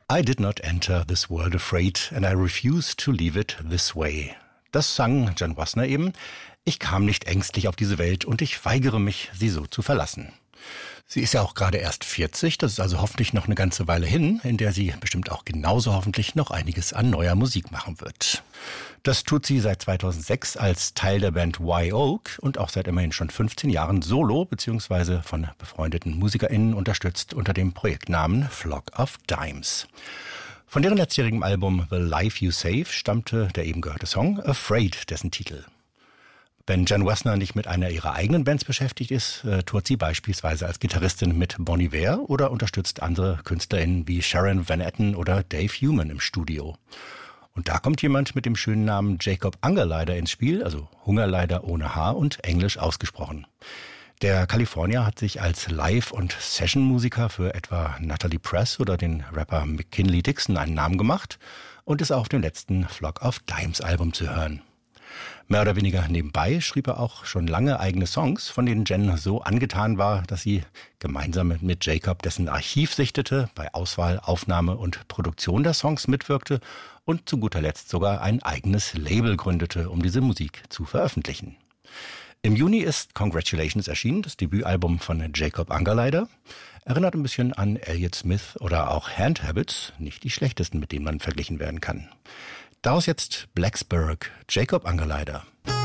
I did not enter this world afraid and I refuse to leave it this way. Das sang Jen Wasner eben. Ich kam nicht ängstlich auf diese Welt und ich weigere mich, sie so zu verlassen. Sie ist ja auch gerade erst 40, das ist also hoffentlich noch eine ganze Weile hin, in der sie bestimmt auch genauso hoffentlich noch einiges an neuer Musik machen wird. Das tut sie seit 2006 als Teil der Band Wye Oak und auch seit immerhin schon 15 Jahren solo bzw. von befreundeten MusikerInnen unterstützt unter dem Projektnamen Flock of Dimes. Von deren letztjährigem Album The Life You Save stammte der eben gehörte Song Afraid, dessen Titel. Wenn Jen Wasner nicht mit einer ihrer eigenen Bands beschäftigt ist, tourt sie beispielsweise als Gitarristin mit Bon Iver oder unterstützt andere KünstlerInnen wie Sharon Van Etten oder Dave Human im Studio. Und da kommt jemand mit dem schönen Namen Jacob Angerleider ins Spiel, also Hungerleider ohne H und englisch ausgesprochen. Der Kalifornier hat sich als Live- und Session-Musiker für etwa Natalie Press oder den Rapper McKinley Dixon einen Namen gemacht und ist auch auf dem letzten Flock of Dimes Album zu hören. Mehr oder weniger nebenbei schrieb er auch schon lange eigene Songs, von denen Jen so angetan war, dass sie gemeinsam mit Jacob dessen Archiv sichtete, bei Auswahl, Aufnahme und Produktion der Songs mitwirkte und zu guter Letzt sogar ein eigenes Label gründete, um diese Musik zu veröffentlichen. Im Juni ist Congratulations erschienen, das Debütalbum von Jacob Angerleider. Erinnert ein bisschen an Elliott Smith oder auch Hand Habits, nicht die schlechtesten, mit denen man verglichen werden kann. Daraus jetzt Blacksburg, Jacob Angerleider.